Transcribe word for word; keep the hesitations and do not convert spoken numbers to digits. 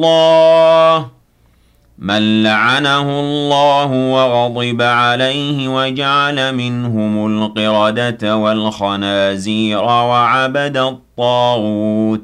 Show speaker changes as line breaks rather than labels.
اللَّهِ مَن لَّعَنَهُ اللَّهُ وَغَضِبَ عَلَيْهِ وَجَعَلَ مِنْهُمُ الْقِرَدَةَ وَالْخَنَازِيرَ وَعَبَدَ الطَّاغُوتَ